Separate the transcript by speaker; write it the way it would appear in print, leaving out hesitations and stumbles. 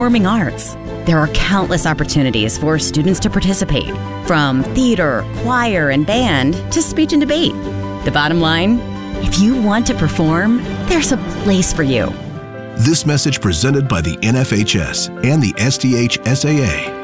Speaker 1: Performing arts. There are countless opportunities for students to participate, from theater, choir, and band to speech and debate. The bottom line, if you want to perform, there's a place for you.
Speaker 2: This message presented by the NFHS and the SDHSAA.